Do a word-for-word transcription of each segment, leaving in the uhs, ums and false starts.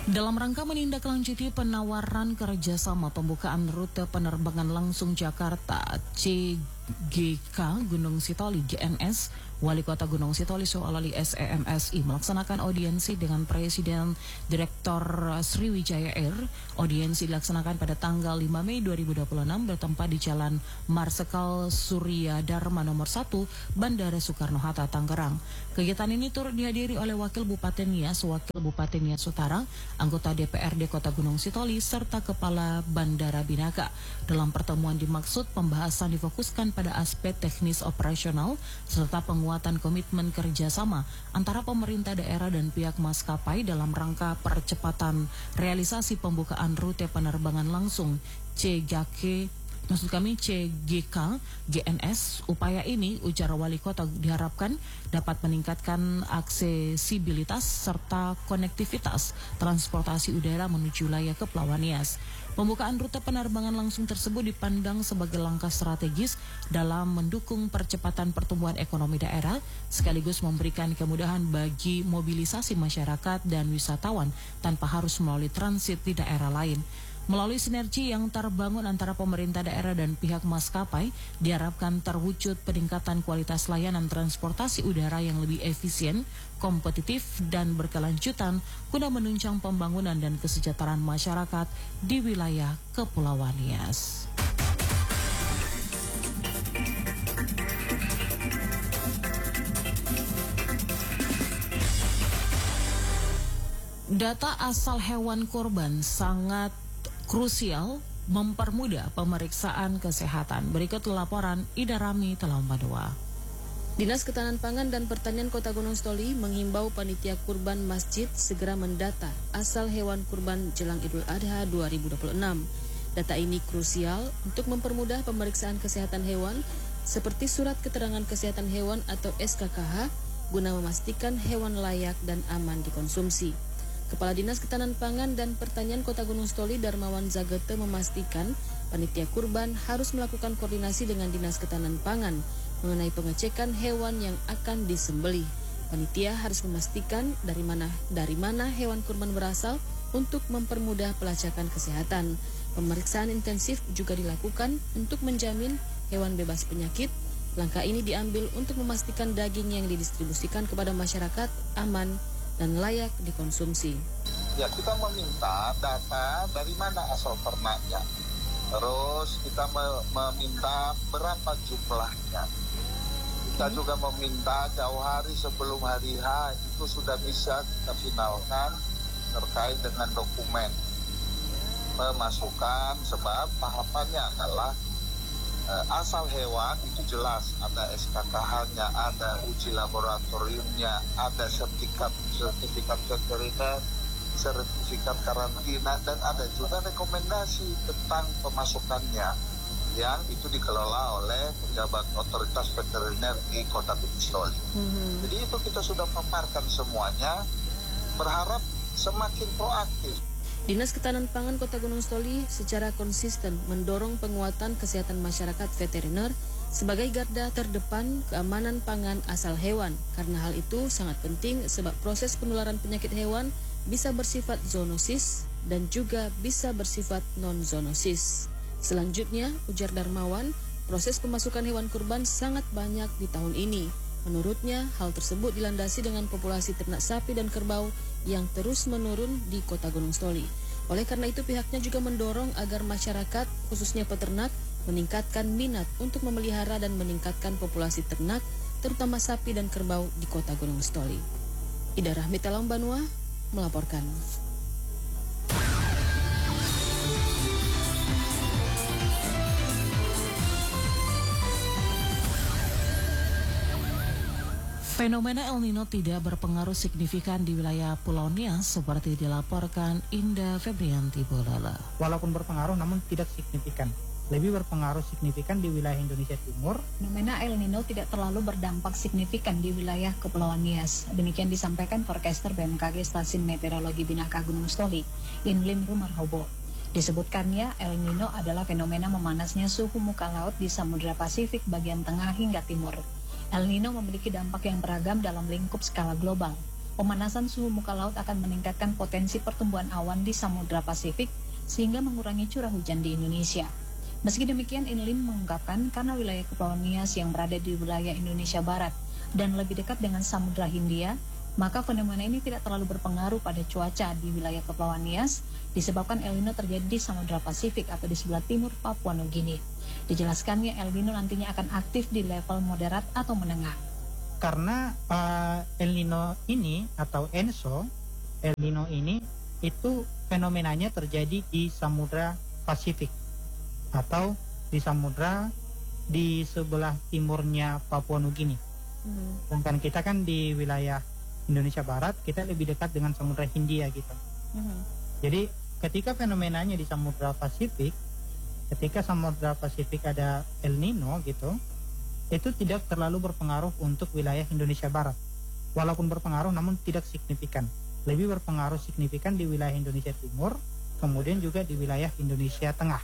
Dalam rangka menindaklanjuti penawaran kerjasama pembukaan rute penerbangan langsung Jakarta C G K Gunung Sitoli G N S, Wali Kota Gunung Sitoli Soalali S E M S I melaksanakan audiensi dengan Presiden Direktur Sriwijaya Air. Audiensi dilaksanakan pada tanggal lima Mei dua ribu dua puluh enam bertempat di Jalan Marsikal Surya Dharma nomor satu, Bandara Soekarno-Hatta, Tangerang. Kegiatan ini turut dihadiri oleh Wakil Bupati Nias, Wakil Bupati Nias Utara, anggota D P R D Kota Gunung Sitoli, serta Kepala Bandara Binaga. Dalam pertemuan dimaksud pembahasan difokuskan pada aspek teknis operasional serta penguatan komitmen kerjasama antara pemerintah daerah dan pihak maskapai dalam rangka percepatan realisasi pembukaan rute penerbangan langsung C G K Maksud kami C G K G N S. Upaya ini, ujar Wali Kota, diharapkan dapat meningkatkan aksesibilitas serta konektivitas transportasi udara menuju wilayah Kepulauan Nias. Pembukaan rute penerbangan langsung tersebut dipandang sebagai langkah strategis dalam mendukung percepatan pertumbuhan ekonomi daerah, sekaligus memberikan kemudahan bagi mobilisasi masyarakat dan wisatawan tanpa harus melalui transit di daerah lain. Melalui sinergi yang terbangun antara pemerintah daerah dan pihak maskapai, diharapkan terwujud peningkatan kualitas layanan transportasi udara yang lebih efisien, kompetitif, dan berkelanjutan guna menunjang pembangunan dan kesejahteraan masyarakat di wilayah Kepulauan Nias. Data asal hewan kurban sangat krusial mempermudah pemeriksaan kesehatan. Berikut laporan Ida Rami Talaumbanua. Dinas Ketahanan Pangan dan Pertanian Kota Gunung Sitoli menghimbau panitia kurban masjid segera mendata asal hewan kurban jelang Idul Adha dua ribu dua puluh enam. Data ini krusial untuk mempermudah pemeriksaan kesehatan hewan seperti surat keterangan kesehatan hewan atau S K K H guna memastikan hewan layak dan aman dikonsumsi. Kepala Dinas Ketahanan Pangan dan Pertanian Kota Gunung Sitoli Darmawan Zagete memastikan panitia kurban harus melakukan koordinasi dengan Dinas Ketahanan Pangan mengenai pengecekan hewan yang akan disembelih. Panitia harus memastikan dari mana dari mana hewan kurban berasal untuk mempermudah pelacakan kesehatan. Pemeriksaan intensif juga dilakukan untuk menjamin hewan bebas penyakit. Langkah ini diambil untuk memastikan daging yang didistribusikan kepada masyarakat aman dan layak dikonsumsi. Ya, kita meminta data dari mana asal ternaknya. Terus kita me- meminta berapa jumlahnya. Kita hmm. juga meminta jauh hari sebelum hari H itu sudah bisa kita finalkan terkait dengan dokumen pemasukan, sebab tahapannya adalah asal hewan itu jelas, ada S K K H-nya, ada uji laboratoriumnya, ada sertifikat sertifikat veteriner, sertifikat karantina, dan ada juga rekomendasi tentang pemasukannya yang itu dikelola oleh pejabat otoritas veteriner di Kota Gunung Sitoli. Mm-hmm. Jadi itu kita sudah paparkan semuanya, berharap semakin proaktif. Dinas Ketahanan Pangan Kota Gunung Sitoli secara konsisten mendorong penguatan kesehatan masyarakat veteriner sebagai garda terdepan keamanan pangan asal hewan. Karena hal itu sangat penting sebab proses penularan penyakit hewan bisa bersifat zoonosis dan juga bisa bersifat non-zoonosis. Selanjutnya, ujar Darmawan, proses pemasukan hewan kurban sangat banyak di tahun ini. Menurutnya, hal tersebut dilandasi dengan populasi ternak sapi dan kerbau yang terus menurun di Kota Gunung Sitoli. Oleh karena itu, pihaknya juga mendorong agar masyarakat, khususnya peternak, meningkatkan minat untuk memelihara dan meningkatkan populasi ternak, terutama sapi dan kerbau di Kota Gunung Sitoli. Ida Rahmi Talaumbanua melaporkan. Fenomena El Nino tidak berpengaruh signifikan di wilayah Pulau Nias seperti dilaporkan Indah Febrianti Bolala. Walaupun berpengaruh namun tidak signifikan. Lebih berpengaruh signifikan di wilayah Indonesia Timur. Fenomena El Nino tidak terlalu berdampak signifikan di wilayah Kepulauan Nias. Demikian disampaikan Forecaster B M K G Stasiun Meteorologi Binaga Gunung Sitoli, Inlim Rumarhobo. Disebutkannya El Nino adalah fenomena memanasnya suhu muka laut di Samudra Pasifik bagian tengah hingga timur. El Nino memiliki dampak yang beragam dalam lingkup skala global. pemanasan suhu muka laut akan meningkatkan potensi pertumbuhan awan di Samudra Pasifik sehingga mengurangi curah hujan di Indonesia. Meski demikian, Inlim mengungkapkan karena wilayah Kepulauan Nias yang berada di wilayah Indonesia Barat dan lebih dekat dengan Samudra Hindia, maka fenomena ini tidak terlalu berpengaruh pada cuaca di wilayah Kepulauan Nias disebabkan El Nino terjadi di Samudra Pasifik atau di sebelah timur Papua Nugini. Dijelaskannya El Nino nantinya akan aktif di level moderat atau menengah. Karena uh, El Nino ini atau ENSO, El Nino ini itu fenomenanya terjadi di Samudra Pasifik atau di samudra di sebelah timurnya Papua Nugini. Hmm. Sedangkan kita kan di wilayah Indonesia Barat, kita lebih dekat dengan Samudra Hindia gitu. Hmm. Jadi ketika fenomenanya di Samudra Pasifik, ketika Samudra Pasifik ada El Nino gitu, itu tidak terlalu berpengaruh untuk wilayah Indonesia Barat. Walaupun berpengaruh namun tidak signifikan. Lebih berpengaruh signifikan di wilayah Indonesia Timur, kemudian juga di wilayah Indonesia Tengah.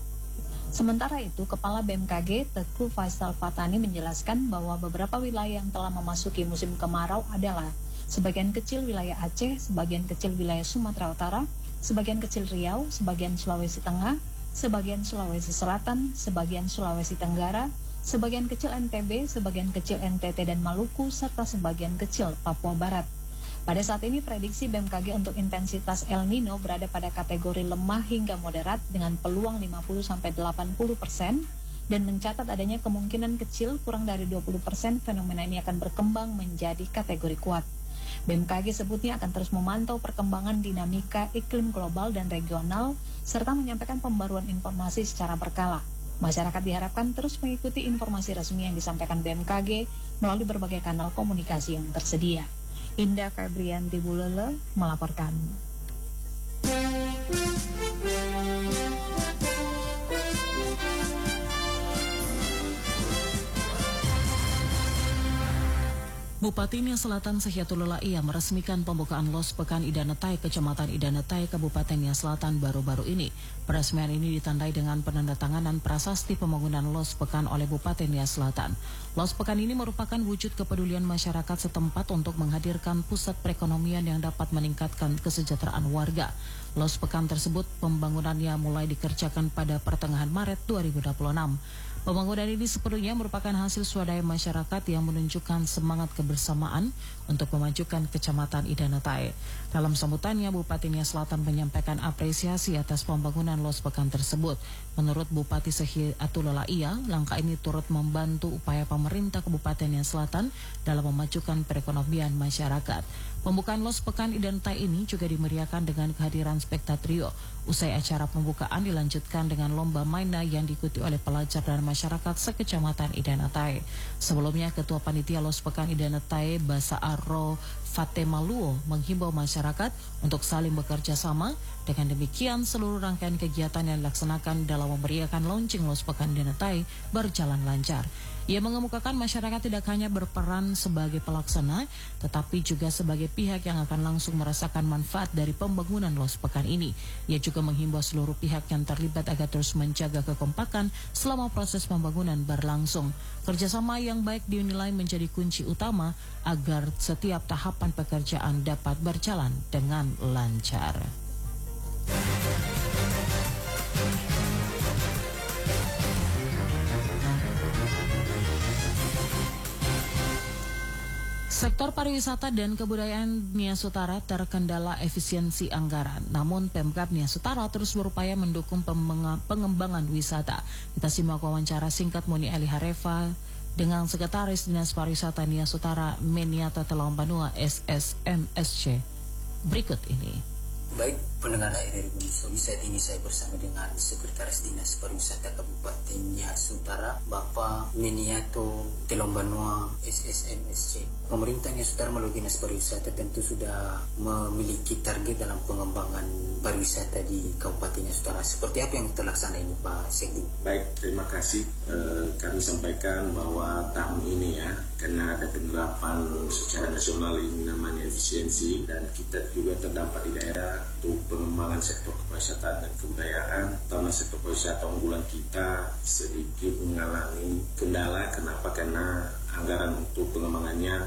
Sementara itu, Kepala B M K G Teguh Faisal Fatani menjelaskan bahwa beberapa wilayah yang telah memasuki musim kemarau adalah sebagian kecil wilayah Aceh, sebagian kecil wilayah Sumatera Utara, sebagian kecil Riau, sebagian Sulawesi Tengah, sebagian Sulawesi Selatan, sebagian Sulawesi Tenggara, sebagian kecil N T B, sebagian kecil N T T dan Maluku, serta sebagian kecil Papua Barat. Pada saat ini prediksi B M K G untuk intensitas El Nino berada pada kategori lemah hingga moderat dengan peluang lima puluh sampai delapan puluh persen dan mencatat adanya kemungkinan kecil kurang dari dua puluh persen fenomena ini akan berkembang menjadi kategori kuat. B M K G sebutnya akan terus memantau perkembangan dinamika iklim global dan regional serta menyampaikan pembaruan informasi secara berkala. Masyarakat diharapkan terus mengikuti informasi resmi yang disampaikan B M K G melalui berbagai kanal komunikasi yang tersedia. Indah Febrianti Bulele melaporkan. Bupati Nias Selatan Sehiatullah Ia meresmikan pembukaan Los Pekan Idanetai, Kecamatan Idanetai, Kabupaten Nias Selatan baru-baru ini. Peresmian ini ditandai dengan penandatanganan prasasti pembangunan Los Pekan oleh Bupati Nias Selatan. Los Pekan ini merupakan wujud kepedulian masyarakat setempat untuk menghadirkan pusat perekonomian yang dapat meningkatkan kesejahteraan warga. Los Pekan tersebut pembangunannya mulai dikerjakan pada pertengahan Maret dua ribu dua puluh enam. Pembangunan ini sepenuhnya merupakan hasil swadaya masyarakat yang menunjukkan semangat kebersamaan untuk memajukan Kecamatan Idanetai. Dalam sambutannya, Bupati Nias Selatan menyampaikan apresiasi atas pembangunan Los Pekan tersebut. Menurut Bupati Sehiatullah Ia, langkah ini turut membantu upaya pemerintah Kabupaten Nias Selatan dalam memajukan perekonomian masyarakat. Pembukaan Los Pekan Idanetai ini juga dimeriahkan dengan kehadiran spektatrio. Usai acara pembukaan dilanjutkan dengan lomba mainan yang diikuti oleh pelajar dan masyarakat sekecamatan Idanetai. Sebelumnya, Ketua Panitia Los Pekan Idanetai Basa Arro Fatemaluo menghimbau masyarakat untuk saling bekerja sama. Dengan demikian, seluruh rangkaian kegiatan yang dilaksanakan dalam memeriahkan launching Los Pekan Idanetai berjalan lancar. Ia mengemukakan masyarakat tidak hanya berperan sebagai pelaksana, tetapi juga sebagai pihak yang akan langsung merasakan manfaat dari pembangunan Los Pekan ini. Ia juga menghimbau seluruh pihak yang terlibat agar terus menjaga kekompakan selama proses pembangunan berlangsung. Kerjasama yang baik dinilai menjadi kunci utama agar setiap tahapan pekerjaan dapat berjalan dengan lancar. Sektor pariwisata dan kebudayaan Nias Utara terkendala efisiensi anggaran. Namun Pemkab Nias Utara terus berupaya mendukung pengembangan wisata. Kita simak wawancara singkat Muni Ali Hareva dengan Sekretaris Dinas Pariwisata Nias Utara Meniata Telombanua S S M S C. Berikut ini. Baik, pendengar H R I Bonsowi, saat ini saya bersama dengan Sekretaris Dinas Pariwisata Kabupaten Nias Utara, Bapak Meniato Telombanua S S M S C. Pemerintah Nias Utara melalui Dinas Pariwisata tentu sudah memiliki target dalam pengembangan pariwisata di Kabupaten Nias Utara. Seperti apa yang terlaksana ini, Pak Sekdi? Baik, terima kasih. E, kami sampaikan bahwa tahun ini ya, karena ada penerapan secara nasional ini namanya efisiensi, dan kita juga terdampak di daerah untuk pengembangan sektor pariwisata dan kebudayaan. Terutama sektor pariwisata unggulan kita sedikit mengalami kendala. Kenapa? Karena anggaran untuk pengembangannya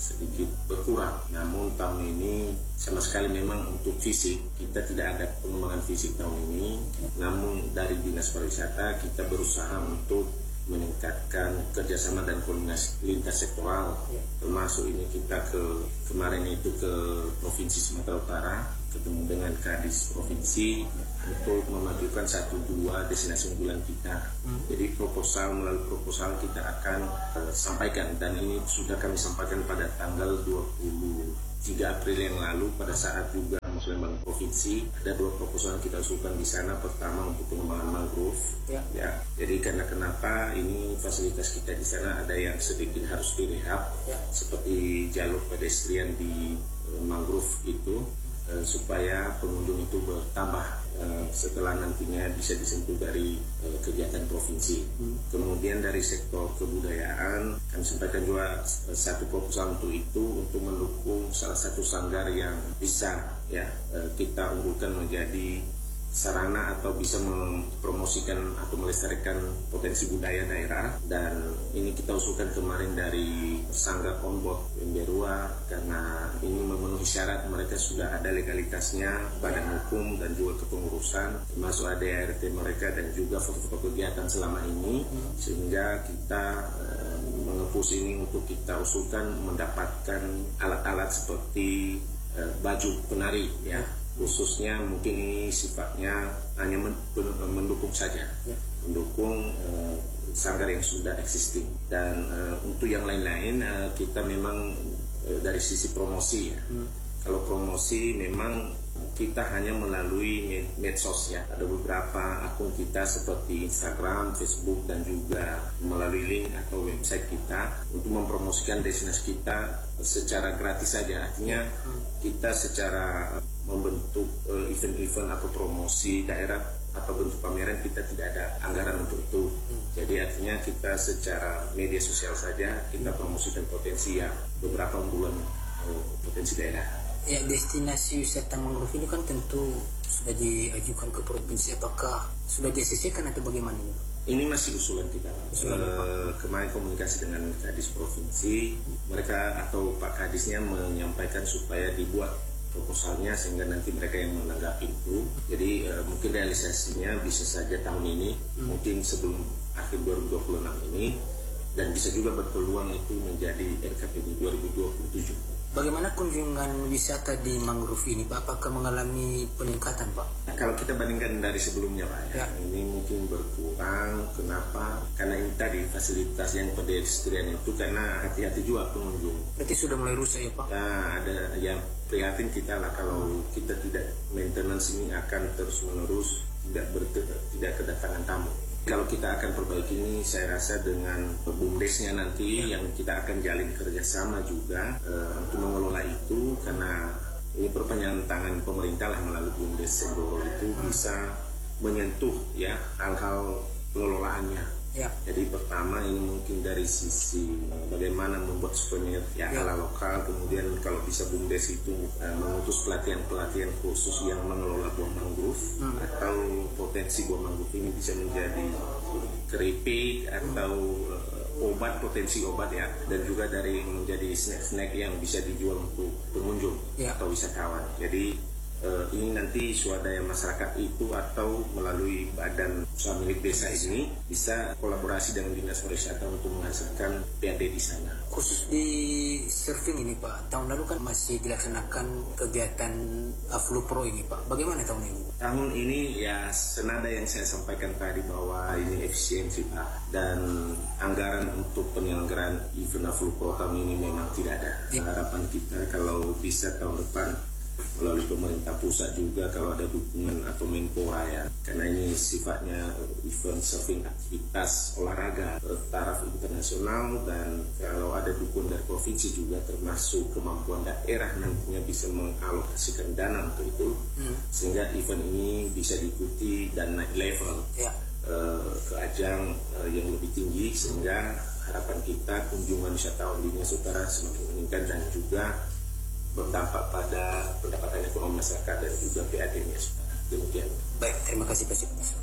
sedikit berkurang. Namun tahun ini sama sekali memang untuk fisik kita tidak ada pengembangan fisik tahun ini. Namun dari Dinas Pariwisata kita berusaha untuk meningkatkan kerjasama dan koordinasi lintas sektoral, termasuk ini kita ke kemarin itu ke Provinsi Sumatera Utara ketemu dengan Kadis Provinsi untuk memajukan satu dua destinasi unggulan kita. Jadi proposal melalui proposal kita akan uh, sampaikan, dan ini sudah kami sampaikan pada tanggal dua puluh tiga April yang lalu pada saat juga Muslimbang Provinsi ada dua proposal yang kita usulkan di sana. Pertama untuk pengembangan mangrove, ya. ya. Jadi karena kenapa ini fasilitas kita di sana ada yang sedikit harus direhab, ya. seperti jalur pedestrian di uh, mangrove itu uh, supaya pengunjung itu bertambah uh, setelah nantinya bisa disentuh dari uh, kegiatan provinsi. Hmm. Kemudian dari sektor kebudayaan kami sampaikan juga uh, satu proposal untuk itu untuk mendukung salah satu sanggar yang bisa ya kita unggulkan menjadi sarana atau bisa mempromosikan atau melestarikan potensi budaya daerah. Dan ini kita usulkan kemarin dari sanggar Onboard Emberua karena ini memenuhi syarat, mereka sudah ada legalitasnya, badan hukum dan juga kepengurusan, termasuk A D A R T mereka dan juga foto-foto kegiatan selama ini, sehingga kita eh, mengepus ini untuk kita usulkan mendapatkan alat-alat seperti baju penari ya, khususnya mungkin ini sifatnya hanya mendukung saja, ya. mendukung uh, sanggar yang sudah existing. Dan uh, untuk yang lain-lain uh, kita memang uh, dari sisi promosi ya. Hmm. Kalau promosi memang kita hanya melalui med medsos ya. Ada beberapa akun kita seperti Instagram, Facebook dan juga melalui link atau website kita untuk mempromosikan destinasi kita secara gratis saja. Artinya kita secara membentuk event-event uh, atau promosi daerah atau bentuk pameran kita tidak ada anggaran untuk itu. Jadi artinya kita secara media sosial saja kita promosikan potensi ya beberapa unggulan uh, potensi daerah. Ya, destinasi wisata mangrove ini kan tentu sudah diajukan ke provinsi. Apakah sudah disisihkan atau bagaimana ini? Ini masih usulan kita. Uh, kemarin komunikasi dengan Kadis Provinsi, mereka atau Pak Kadisnya menyampaikan supaya dibuat proposalnya sehingga nanti mereka yang menanggapi itu. Jadi uh, mungkin realisasinya bisa saja tahun ini, hmm. mungkin sebelum akhir dua ribu dua puluh enam ini, dan bisa juga berpeluang itu menjadi R K P D dua ribu dua puluh tujuh. Bagaimana kunjungan wisata di mangrove ini, Pak? Apakah mengalami peningkatan, Pak? Nah, kalau kita bandingkan dari sebelumnya, Pak, ya, ya. ini mungkin berkurang. Kenapa? Karena ini tadi fasilitas yang pedestrian itu karena hati-hati juga pengunjung. Berarti sudah mulai rusak ya, Pak? Nah, ada yang prihatin kita lah kalau kita tidak maintenance ini akan terus-menerus tidak ber tidak kedatangan tamu. Kalau kita akan perbaiki ini, saya rasa dengan BUMDesnya nanti yang kita akan jalin kerjasama juga uh, untuk mengelola itu, karena ini perpanjangan tangan pemerintah lah melalui BUMDes Sendoro itu bisa menyentuh ya hal-hal pengelolaannya. Ya. Jadi pertama ini mungkin dari sisi bagaimana membuat souvenir ya, ya. ala lokal, kemudian kalau bisa BUMDes itu uh, mengutus pelatihan-pelatihan khusus yang mengelola buah mangrove, hmm. atau potensi buah mangrove ini bisa menjadi keripik atau uh, obat, potensi obat ya, dan juga dari menjadi snack-snack yang bisa dijual untuk pengunjung ya. atau wisatawan. Jadi Uh, ini nanti swadaya masyarakat itu atau melalui badan usaha milik desa ini bisa kolaborasi dengan Dinas Pariwisata untuk menghasilkan P A D di sana. Khusus di surfing ini, Pak, tahun lalu kan masih dilaksanakan kegiatan Aflu Pro ini, Pak. Bagaimana tahun ini? Tahun ini ya senada yang saya sampaikan tadi bahwa ini efisiensi, Pak, dan anggaran untuk penyelenggaraan event Aflu Pro tahun ini memang tidak ada. Ya. Harapan kita kalau bisa tahun depan melalui pemerintah pusat juga kalau ada dukungan atau Menpora ya, karena ini sifatnya event surfing aktivitas olahraga taraf internasional, dan kalau ada dukungan dari provinsi juga termasuk kemampuan daerah nantinya bisa mengalokasikan dana untuk itu, hmm. sehingga event ini bisa diikuti dan naik level ya. uh, ke ajang uh, yang lebih tinggi, sehingga harapan kita kunjungan wisatawan di Nias Utara semakin meningkat dan juga berdampak pada pendapatan ekonomi masyarakat dan juga P A D-nya. Demikian. Baik, terima kasih Pak.